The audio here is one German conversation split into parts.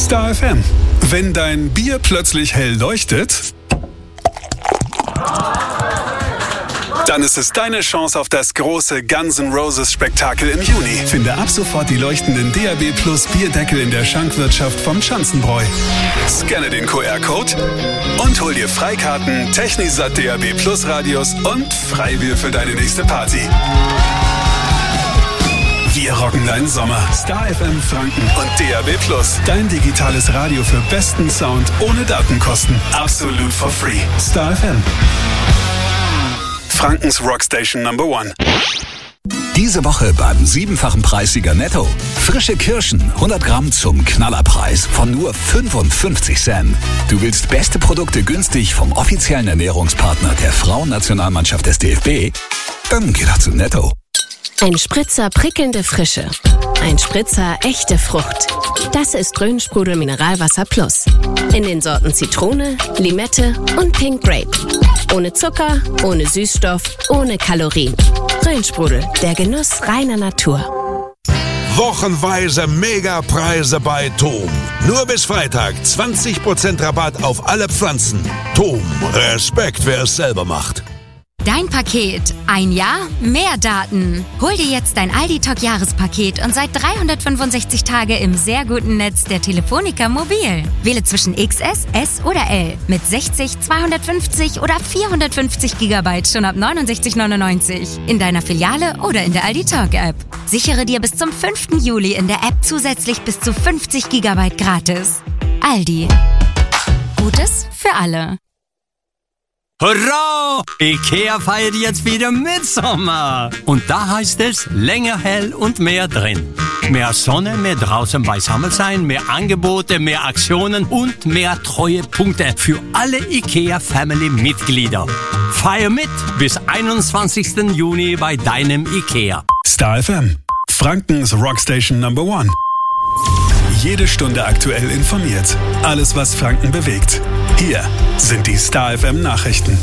Star FM. Wenn dein Bier plötzlich hell leuchtet, dann ist es deine Chance auf das große Guns N' Roses Spektakel im Juni. Finde ab sofort die leuchtenden DAB Plus Bierdeckel in der Schankwirtschaft vom Schanzenbräu. Scanne den QR-Code und hol dir Freikarten, Technisat DAB Plus Radios und Freibier für deine nächste Party. Wir rocken deinen Sommer. Star FM Franken und DAB Plus. Dein digitales Radio für besten Sound ohne Datenkosten. Absolut for free. Star FM. Frankens Rockstation Number 1. Diese Woche beim 7-fachen Preissieger Netto. Frische Kirschen, 100 Gramm zum Knallerpreis von nur 55 Cent. Du willst beste Produkte günstig vom offiziellen Ernährungspartner der Frauennationalmannschaft des DFB? Dann geh doch zu Netto. Ein Spritzer prickelnde Frische. Ein Spritzer echte Frucht. Das ist Grünsprudel Mineralwasser Plus. In den Sorten Zitrone, Limette und Pink Grape. Ohne Zucker, ohne Süßstoff, ohne Kalorien. Grünsprudel, der Genuss reiner Natur. Wochenweise Megapreise bei TOM. Nur bis Freitag 20% Rabatt auf alle Pflanzen. TOM, Respekt, wer es selber macht. Dein Paket. Ein Jahr, mehr Daten. Hol dir jetzt dein Aldi-Talk-Jahrespaket und sei 365 Tage im sehr guten Netz der Telefonica Mobil. Wähle zwischen XS, S oder L mit 60, 250 oder 450 GB schon ab 69,99 in deiner Filiale oder in der Aldi-Talk-App. Sichere dir bis zum 5. Juli in der App zusätzlich bis zu 50 GB gratis. Aldi. Gutes für alle. Hurra! Ikea feiert jetzt wieder Mitsommer. Und da heißt es länger hell und mehr drin. Mehr Sonne, mehr draußen beisammen sein, mehr Angebote, mehr Aktionen und mehr Treuepunkte für alle Ikea-Family-Mitglieder. Feier mit bis 21. Juni bei deinem Ikea. Star FM. Frankens Rockstation Number 1. Jede Stunde aktuell informiert. Alles, was Franken bewegt. Hier sind die Star FM Nachrichten.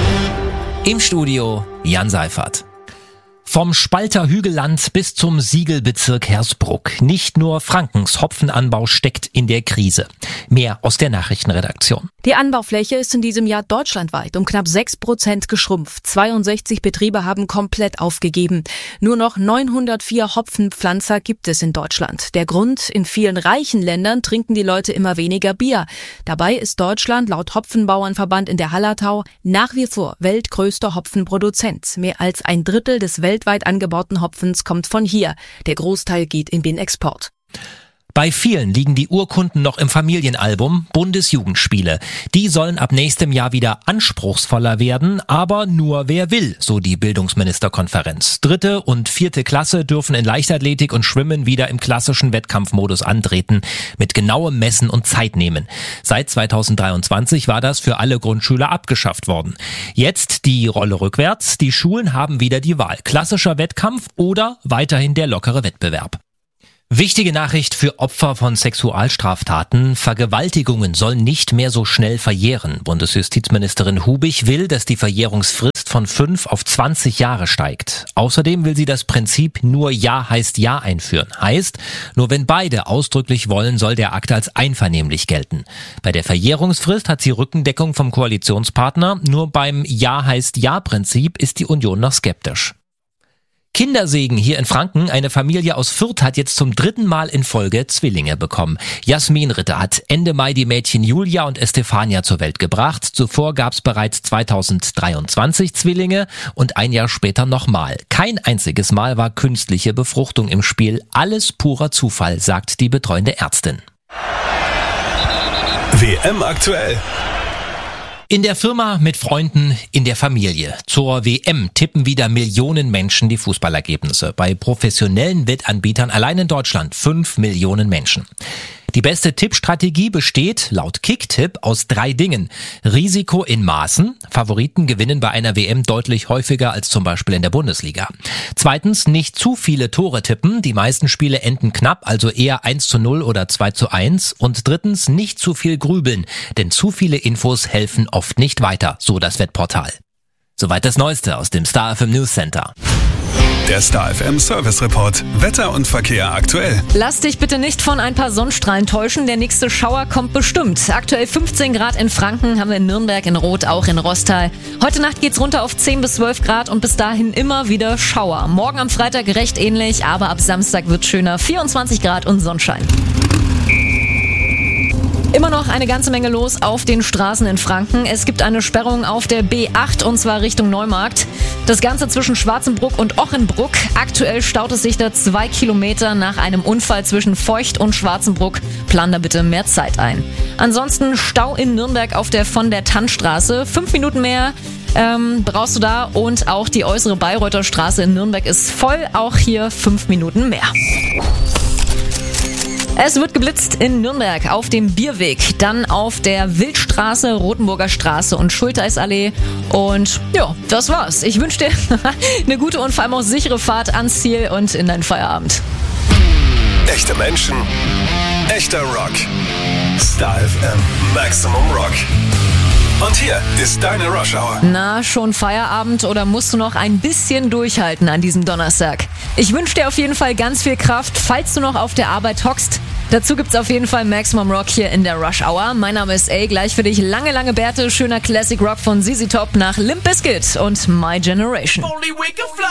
Im Studio Jan Seifert. Vom Spalter Hügelland bis zum Siegelbezirk Hersbruck. Nicht nur Frankens Hopfenanbau steckt in der Krise. Mehr aus der Nachrichtenredaktion. Die Anbaufläche ist in diesem Jahr deutschlandweit um knapp 6% geschrumpft. 62 Betriebe haben komplett aufgegeben. Nur noch 904 Hopfenpflanzer gibt es in Deutschland. Der Grund: in vielen reichen Ländern trinken die Leute immer weniger Bier. Dabei ist Deutschland laut Hopfenbauernverband in der Hallertau nach wie vor weltgrößter Hopfenproduzent. Mehr als ein Drittel des weltweit angebauten Hopfens kommt von hier. Der Großteil geht in den Export. Bei vielen liegen die Urkunden noch im Familienalbum Bundesjugendspiele. Die sollen ab nächstem Jahr wieder anspruchsvoller werden, aber nur wer will, so die Bildungsministerkonferenz. 3. und 4. Klasse dürfen in Leichtathletik und Schwimmen wieder im klassischen Wettkampfmodus antreten, mit genauem Messen und Zeitnehmen. Seit 2023 war das für alle Grundschüler abgeschafft worden. Jetzt die Rolle rückwärts. Die Schulen haben wieder die Wahl: klassischer Wettkampf oder weiterhin der lockere Wettbewerb. Wichtige Nachricht für Opfer von Sexualstraftaten: Vergewaltigungen sollen nicht mehr so schnell verjähren. Bundesjustizministerin Hubig will, dass die Verjährungsfrist von 5 auf 20 Jahre steigt. Außerdem will sie das Prinzip nur Ja heißt Ja einführen. Heißt, nur wenn beide ausdrücklich wollen, soll der Akt als einvernehmlich gelten. Bei der Verjährungsfrist hat sie Rückendeckung vom Koalitionspartner. Nur beim Ja heißt Ja-Prinzip ist die Union noch skeptisch. Kindersegen hier in Franken. Eine Familie aus Fürth hat jetzt zum 3. Mal in Folge Zwillinge bekommen. Jasmin Ritter hat Ende Mai die Mädchen Julia und Estefania zur Welt gebracht. Zuvor gab es bereits 2023 Zwillinge und ein Jahr später nochmal. Kein einziges Mal war künstliche Befruchtung im Spiel. Alles purer Zufall, sagt die betreuende Ärztin. WM aktuell. In der Firma, mit Freunden, in der Familie. Zur WM tippen wieder Millionen Menschen die Fußballergebnisse. Bei professionellen Wettanbietern allein in Deutschland 5 Millionen Menschen. Die beste Tippstrategie besteht, laut Kicktipp, aus 3 Dingen. Risiko in Maßen. Favoriten gewinnen bei einer WM deutlich häufiger als zum Beispiel in der Bundesliga. 2. nicht zu viele Tore tippen. Die meisten Spiele enden knapp, also eher 1:0 oder 2:1. Und 3. nicht zu viel grübeln, denn zu viele Infos helfen oft nicht weiter, so das Wettportal. Soweit das Neueste aus dem Star FM News Center. Der Star FM Service Report. Wetter und Verkehr aktuell. Lass dich bitte nicht von ein paar Sonnenstrahlen täuschen. Der nächste Schauer kommt bestimmt. Aktuell 15 Grad in Franken, haben wir in Nürnberg, in Roth, auch in Rostal. Heute Nacht geht's runter auf 10 bis 12 Grad und bis dahin immer wieder Schauer. Morgen am Freitag recht ähnlich, aber ab Samstag wird's schöner. 24 Grad und Sonnenschein. Immer noch eine ganze Menge los auf den Straßen in Franken. Es gibt eine Sperrung auf der B8 und zwar Richtung Neumarkt. Das Ganze zwischen Schwarzenbruck und Ochenbruck. Aktuell staut es sich da 2 Kilometer nach einem Unfall zwischen Feucht und Schwarzenbruck. Plan da bitte mehr Zeit ein. Ansonsten Stau in Nürnberg auf der von der Tannstraße. 5 Minuten mehr brauchst du da und auch die äußere Bayreuther Straße in Nürnberg ist voll. Auch hier 5 Minuten mehr. Es wird geblitzt in Nürnberg auf dem Bierweg, dann auf der Wildstraße, Rothenburger Straße und Schultheißallee. Und ja, das war's. Ich wünsche dir eine gute und vor allem auch sichere Fahrt ans Ziel und in deinen Feierabend. Echte Menschen, echter Rock. Star FM Maximum Rock. Und hier ist deine Rush Hour. Na, schon Feierabend oder musst du noch ein bisschen durchhalten an diesem Donnerstag? Ich wünsche dir auf jeden Fall ganz viel Kraft, falls du noch auf der Arbeit hockst. Dazu gibt's auf jeden Fall Maximum Rock hier in der Rush Hour. Mein Name ist A, gleich für dich lange, lange Bärte, schöner Classic Rock von ZZ Top nach Limp Bizkit und My Generation.